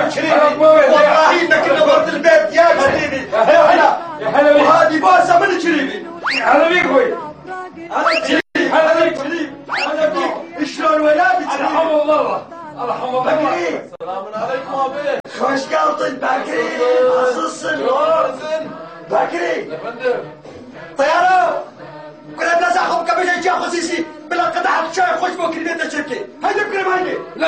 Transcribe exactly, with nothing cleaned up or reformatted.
يا شريفي والله انك نورت البيت يا شريفي يا هلا يا هلا بيك وهذه بوسه من شريفي يا هلا بيك اخوي هلا شريفي هلا بيك شريفي هلا بيك شلون ولادك ارحم الله ارحم الله بكري السلام عليكم ابي خوش قلطن بكري عصصن بكري يا فندم طياره كل الناس اخذ كبش جا خصيصي بلا قطعه شاي خوش بكري بيت الشركه هيدا بكري ما هيدا